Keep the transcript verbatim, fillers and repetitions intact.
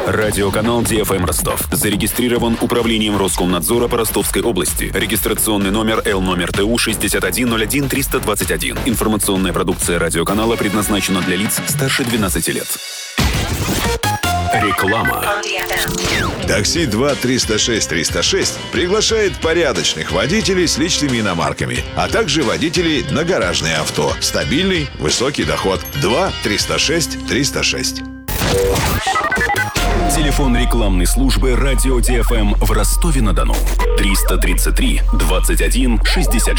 Радиоканал Ди Эф Эм Ростов зарегистрирован управлением Роскомнадзора по Ростовской области. Регистрационный номер Л номер Т У шестьдесят один ноль один триста двадцать один. Информационная продукция радиоканала предназначена для лиц старше двенадцати лет. Реклама. Такси два триста шесть триста шесть приглашает порядочных водителей с личными иномарками, а также водителей на гаражные авто. Стабильный, высокий доход. два триста шесть триста шесть. Телефон рекламной службы радио Ди Эф Эм в Ростове-на-Дону. триста тридцать три двадцать один шестьдесят